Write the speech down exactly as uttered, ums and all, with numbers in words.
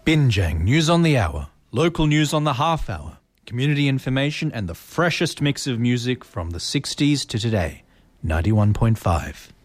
Binjang News on the Hour, local news on the half hour, community information and the freshest mix of music from the sixties to today. ninety-one point five.